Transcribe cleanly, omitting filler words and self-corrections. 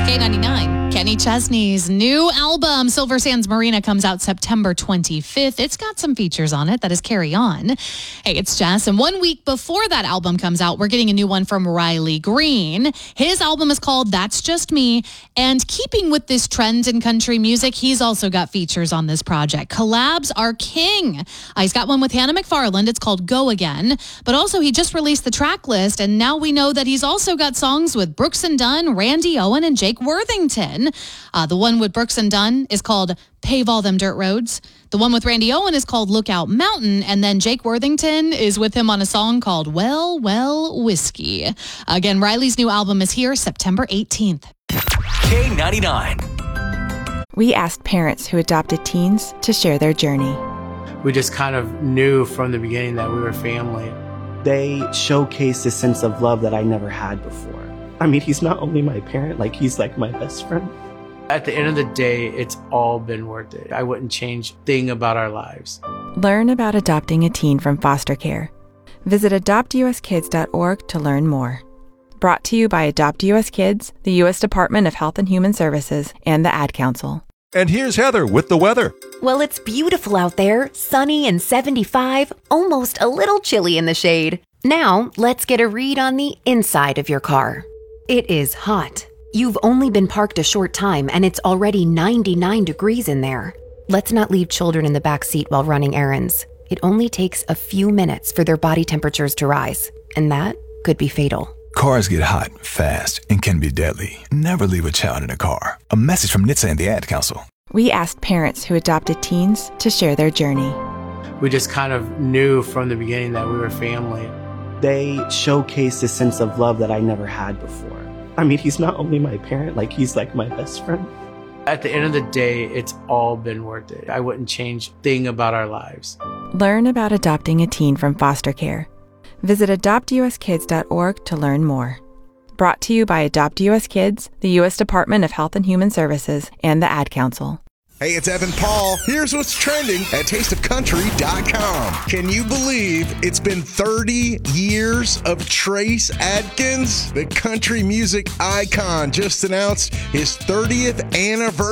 K99. Kenny Chesney's new album, Silver Sands Marina, comes out September 25th. It's got some features on it. That is Carry On. Hey, it's Jess. And 1 week before that album comes out, we're getting a new one from Riley Green. His album is called That's Just Me. And keeping with this trend in country music, he's also got features on this project. Collabs are king. He's got one with Hannah McFarland. It's called Go Again. But also, he just released the track list. And now we know that he's also got songs with Brooks and Dunn, Randy Owen, and Jake Worthington. The one with Brooks and Dunn is called Pave All Them Dirt Roads. The one with Randy Owen is called Lookout Mountain. And then Jake Worthington is with him on a song called Well, Well, Whiskey. Again, Riley's new album is here September 18th. K99. We asked parents who adopted teens to share their journey. We just kind of knew from the beginning that we were family. They showcase a sense of love that I never had before. I mean, he's not only my parent, he's like my best friend. At the end of the day, it's all been worth it. I wouldn't change a thing about our lives. Learn about adopting a teen from foster care. Visit adoptuskids.org to learn more. Brought to you by Adopt US Kids, the U.S. Department of Health and Human Services, and the Ad Council. And here's Heather with the weather. Well, it's beautiful out there, sunny and 75, almost a little chilly in the shade. Now, let's get a read on the inside of your car. It is hot. You've only been parked a short time and it's already 99 degrees in there. Let's not leave children in the back seat while running errands. It only takes a few minutes for their body temperatures to rise, and that could be fatal. Cars get hot, fast, and can be deadly. Never leave a child in a car. A message from NHTSA and the Ad Council. We asked parents who adopted teens to share their journey. We just kind of knew from the beginning that we were family. They showcase a sense of love that I never had before. I mean, he's not only my parent, he's like my best friend. At the end of the day, it's all been worth it. I wouldn't change a thing about our lives. Learn about adopting a teen from foster care. Visit adoptuskids.org to learn more. Brought to you by Adopt US Kids, the U.S. Department of Health and Human Services, and the Ad Council. Hey, it's Evan Paul. Here's what's trending at tasteofcountry.com. Can you believe it's been 30 years of Trace Adkins? The country music icon just announced his 30th anniversary.